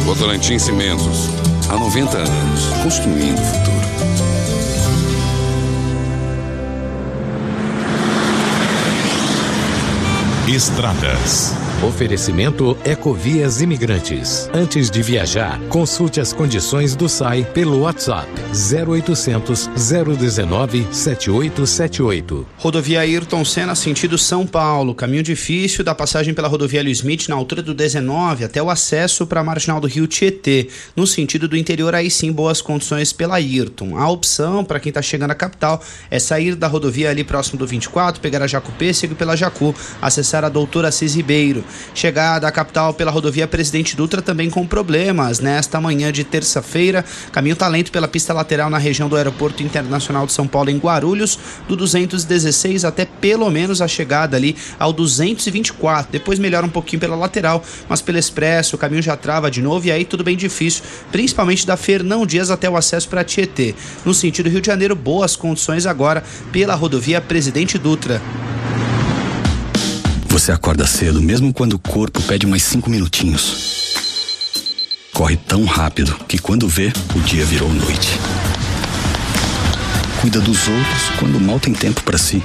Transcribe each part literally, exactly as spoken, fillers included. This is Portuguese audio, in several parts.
Votorantim Cimentos, há noventa anos, construindo o futuro. Estradas. Oferecimento Ecovias Imigrantes. Antes de viajar, consulte as condições do S A I pelo WhatsApp zero oitocentos, zero um nove, sete oito sete oito. Rodovia Ayrton Senna, sentido São Paulo. Caminho difícil da passagem pela rodovia Hélio Smith na altura do dezenove até o acesso para a marginal do Rio Tietê. No sentido do interior, aí sim, boas condições pela Ayrton. A opção para quem está chegando à capital é sair da rodovia ali próximo do vinte e quatro, pegar a Jacupê, seguir pela Jacu, acessar a Doutor Assis Ribeiro. Chegada à capital pela rodovia Presidente Dutra também com problemas nesta manhã de terça-feira. Caminho tá lento pela pista lateral na região do Aeroporto Internacional de São Paulo em Guarulhos, do duzentos e dezesseis até pelo menos a chegada ali ao duzentos e vinte e quatro. Depois melhora um pouquinho pela lateral, mas pelo expresso o caminho já trava de novo e aí tudo bem difícil, principalmente da Fernão Dias até o acesso para Tietê. No sentido Rio de Janeiro, boas condições agora pela rodovia Presidente Dutra. Você acorda cedo, mesmo quando o corpo pede mais cinco minutinhos. Corre tão rápido que quando vê, o dia virou noite. Cuida dos outros quando mal tem tempo para si.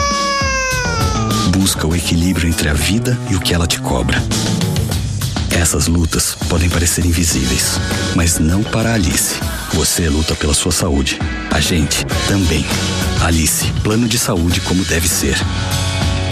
Busca o equilíbrio entre a vida e o que ela te cobra. Essas lutas podem parecer invisíveis, mas não para a Alice. Você luta pela sua saúde. A gente também. Alice, plano de saúde como deve ser.